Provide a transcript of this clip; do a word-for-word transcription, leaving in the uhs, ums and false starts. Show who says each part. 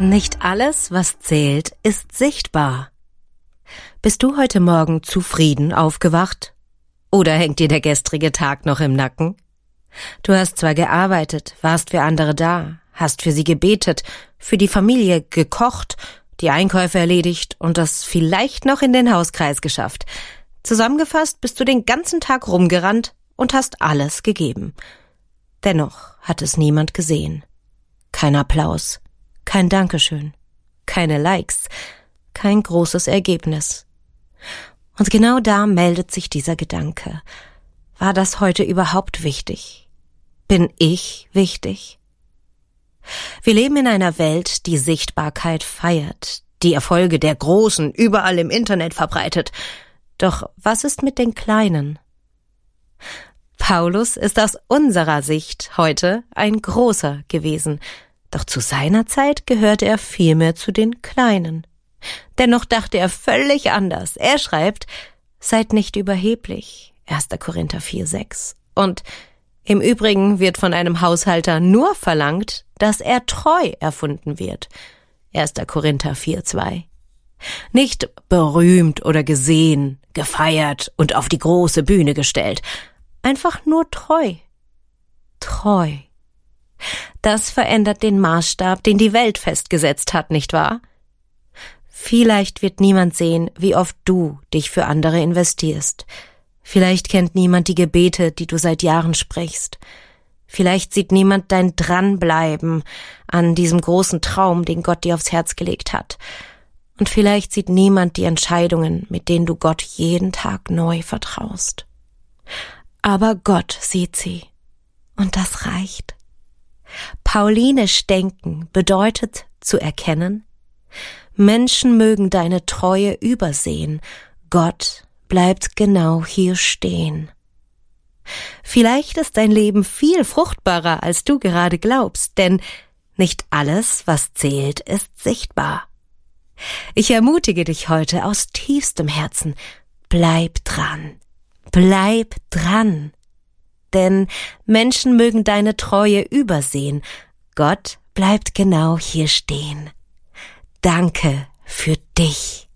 Speaker 1: Nicht alles, was zählt, ist sichtbar. Bist du heute Morgen zufrieden aufgewacht? Oder hängt dir der gestrige Tag noch im Nacken? Du hast zwar gearbeitet, warst für andere da, hast für sie gebetet, für die Familie gekocht, die Einkäufe erledigt und das vielleicht noch in den Hauskreis geschafft. Zusammengefasst bist du den ganzen Tag rumgerannt und hast alles gegeben. Dennoch hat es niemand gesehen. Kein Applaus, kein Dankeschön, keine Likes, kein großes Ergebnis. Und genau da meldet sich dieser Gedanke. War das heute überhaupt wichtig? Bin ich wichtig? Wir leben in einer Welt, die Sichtbarkeit feiert, die Erfolge der Großen überall im Internet verbreitet. Doch was ist mit den Kleinen? Paulus ist aus unserer Sicht heute ein Großer gewesen, doch zu seiner Zeit gehörte er vielmehr zu den Kleinen. Dennoch dachte er völlig anders. Er schreibt, seid nicht überheblich, erster Korinther vier sechs. Und im Übrigen wird von einem Haushalter nur verlangt, dass er treu erfunden wird, erster Korinther vier zwei. Nicht berühmt oder gesehen, gefeiert und auf die große Bühne gestellt, einfach nur treu. Treu. Das verändert den Maßstab, den die Welt festgesetzt hat, nicht wahr? Vielleicht wird niemand sehen, wie oft du dich für andere investierst. Vielleicht kennt niemand die Gebete, die du seit Jahren sprichst. Vielleicht sieht niemand dein Dranbleiben an diesem großen Traum, den Gott dir aufs Herz gelegt hat. Und vielleicht sieht niemand die Entscheidungen, mit denen du Gott jeden Tag neu vertraust. Aber Gott sieht sie. Und das reicht. Paulinisch denken bedeutet zu erkennen, Menschen mögen deine Treue übersehen, Gott bleibt genau hier stehen. Vielleicht ist dein Leben viel fruchtbarer, als du gerade glaubst, denn nicht alles, was zählt, ist sichtbar. Ich ermutige dich heute aus tiefstem Herzen, bleib dran, bleib dran. Denn Menschen mögen deine Treue übersehen, Gott bleibt genau hier stehen. Danke für dich.